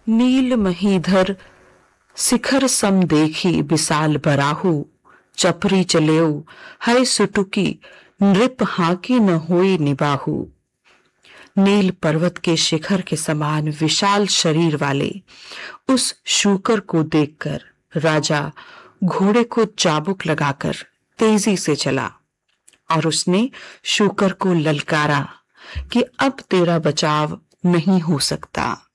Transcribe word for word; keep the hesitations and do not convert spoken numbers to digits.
नील महीधर शिखर सम देखी विशाल बराहु, चपरी चलेऊ है सुटुकी नृप हाकी न होई निबाहु। नील पर्वत के शिखर के समान विशाल शरीर वाले उस शूकर को देखकर राजा घोड़े को चाबुक लगाकर तेजी से चला और उसने शूकर को ललकारा कि अब तेरा बचाव नहीं हो सकता।